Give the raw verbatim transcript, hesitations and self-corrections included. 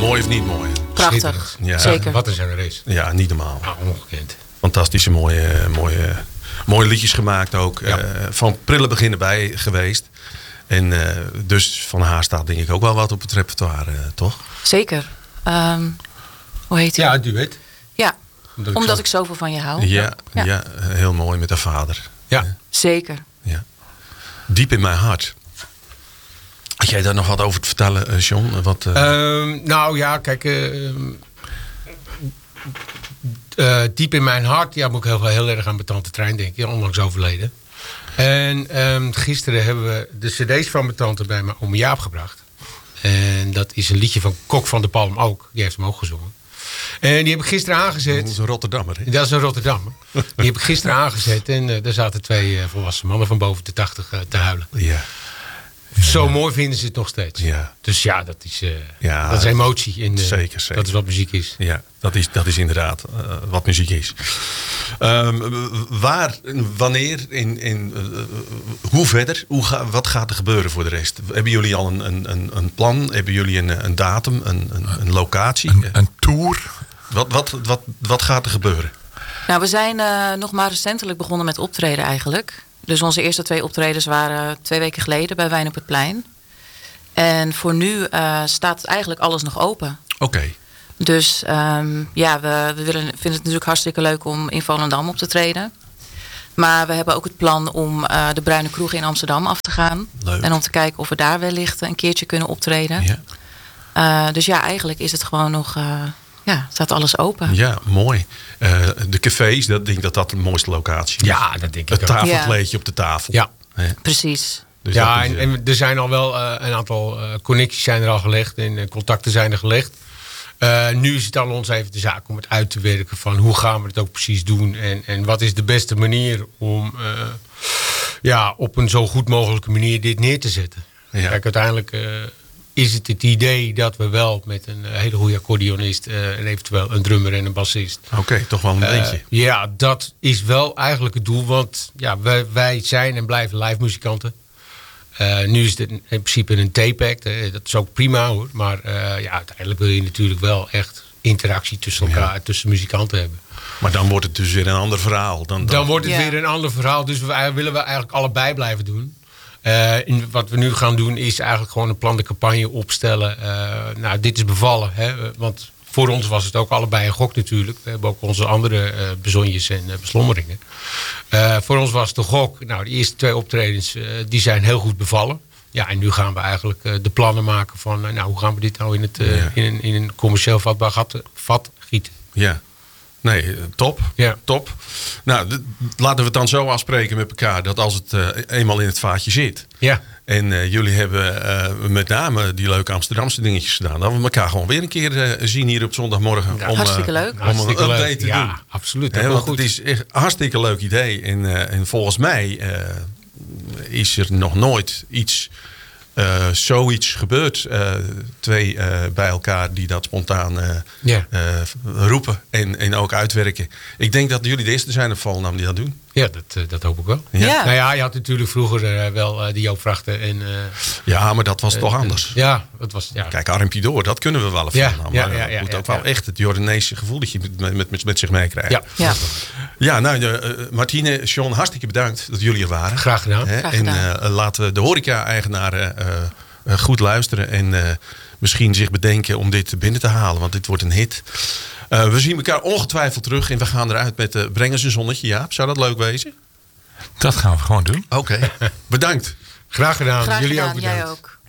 Mooi of niet mooi? Prachtig, ja. zeker. Wat een zangeres. Ja, niet normaal. Ah, ongekend. Fantastische mooie, mooie, mooie liedjes gemaakt ook. Ja. Uh, van prille beginnen bij geweest. En uh, dus van haar staat denk ik ook wel wat op het repertoire, uh, toch? Zeker. Um, hoe heet hij? Ja, het duet. Ja, omdat, omdat ik, zo... ik zoveel van je hou. Ja, ja. ja heel mooi met haar vader. Ja. Uh, Zeker. Ja. Diep in mijn hart. Had jij daar nog wat over te vertellen, uh, John? Wat, uh... um, nou ja, kijk... Uh, uh, diep in mijn hart, ja, moet ik heel, heel erg aan mijn tante Trein denken. Onlangs overleden. En um, gisteren hebben we de cd's van mijn tante bij mijn oom Jaap gebracht. En dat is een liedje van Kok van de Palm ook. Die heeft hem ook gezongen. En die heb ik gisteren aangezet. Dat is een Rotterdammer, hè? Dat is een Rotterdammer. Die heb ik gisteren aangezet. En uh, daar zaten twee uh, volwassen mannen van boven de tachtig uh, te huilen. Ja. Zo mooi vinden ze het nog steeds. Ja. Dus ja, dat is, uh, ja, dat is emotie. En, uh, zeker, zeker. Dat is wat muziek is. Ja, dat is, dat is inderdaad uh, wat muziek is. Um, waar, wanneer, in, in, uh, hoe verder? Hoe ga, wat gaat er gebeuren voor de rest? Hebben jullie al een, een, een plan? Hebben jullie een, een datum? Een, een, een locatie? Een, een tour? Wat, wat, wat, wat gaat er gebeuren? Nou, we zijn uh, nog maar recentelijk begonnen met optreden eigenlijk. Dus onze eerste twee optredens waren twee weken geleden bij Wijn op het Plein. En voor nu uh, staat eigenlijk alles nog open. Oké. Okay. Dus um, ja, we, we willen, vinden het natuurlijk hartstikke leuk om in Volendam op te treden. Maar we hebben ook het plan om uh, de Bruine Kroeg in Amsterdam af te gaan. Leuk. En om te kijken of we daar wellicht een keertje kunnen optreden. Ja. Uh, dus ja, eigenlijk is het gewoon nog... Uh, ja, staat alles open. Ja, mooi. Uh, de cafés, dat denk ik dat dat de mooiste locatie is. Ja, dat denk ik het ook. tafelkleedje ja. op de tafel. Ja. Ja. Precies. Dus ja, is, en, en er zijn al wel uh, een aantal uh, connecties zijn er al gelegd. En uh, contacten zijn er gelegd. Uh, nu is het aan ons even de zaak om het uit te werken van hoe gaan we het ook precies doen. En, en wat is de beste manier om uh, ja, op een zo goed mogelijke manier dit neer te zetten. Ja. Kijk, uiteindelijk uh, is het het idee dat we wel met een hele goede accordeonist uh, en eventueel een drummer en een bassist. Oké, okay, toch wel een beetje. Uh, ja, dat is wel eigenlijk het doel. Want ja, wij, wij zijn en blijven live muzikanten. Uh, nu is het in principe een tape-act. Hè. Dat is ook prima hoor. Maar uh, ja, uiteindelijk wil je natuurlijk wel echt interactie tussen elkaar, ja. tussen muzikanten hebben. Maar dan wordt het dus weer een ander verhaal. Dan, dan... dan wordt het ja. weer een ander verhaal. Dus we willen we eigenlijk allebei blijven doen. Uh, in, wat we nu gaan doen is eigenlijk gewoon een plan de campagne opstellen. Uh, nou, dit is bevallen. Hè, want voor ons was het ook allebei een gok natuurlijk. We hebben ook onze andere uh, bezonjes en uh, beslommeringen. Uh, voor ons was het een gok. Nou, de eerste twee optredens uh, die zijn heel goed bevallen. Ja, en nu gaan we eigenlijk uh, de plannen maken van... Uh, nou, hoe gaan we dit nou in, het, uh, ja. in, een, in een commercieel vatbaar gat, vat gieten. Ja. Nee, top. Ja. Top. Nou, d- laten we het dan zo afspreken met elkaar dat als het uh, eenmaal in het vaatje zit. Ja. En uh, jullie hebben uh, met name die leuke Amsterdamse dingetjes gedaan. Dat we elkaar gewoon weer een keer uh, zien hier op zondagmorgen. Ja, om, hartstikke leuk. Om hartstikke een update leuk. te ja, doen. Absoluut. He, want goed. het is echt een hartstikke leuk idee. En, uh, en volgens mij uh, is er nog nooit iets... Uh, zoiets gebeurt. Uh, twee uh, bij elkaar die dat spontaan uh, ja. uh, roepen en, en ook uitwerken. Ik denk dat jullie de eerste zijn op Volendam die dat doen. Ja, dat, uh, dat hoop ik wel. Ja. Ja. Nou ja, je had natuurlijk vroeger uh, wel uh, die Joop Vrachten. En, uh, ja, maar dat was uh, toch anders. Uh, ja, het was... Ja. Kijk, Armpje door, dat kunnen we wel op ja, Volendam. ja, maar ja, ja, moet ja, ook ja, wel ja. echt het Jordaanese gevoel dat je met, met, met, met zich meekrijgt. Ja. Ja. Ja, nou, uh, Martine, John, hartstikke bedankt dat jullie er waren. Graag gedaan. Hè? Graag en gedaan. Uh, laten we de horeca-eigenaren... Uh, Uh, goed luisteren en uh, misschien zich bedenken om dit binnen te halen. Want dit wordt een hit. Uh, we zien elkaar ongetwijfeld terug en we gaan eruit met uh, Breng eens een zonnetje. Jaap, zou dat leuk wezen? Dat gaan we gewoon doen. Oké, okay. Bedankt. Graag gedaan. Graag Jullie gedaan, ook bedankt. jij ook.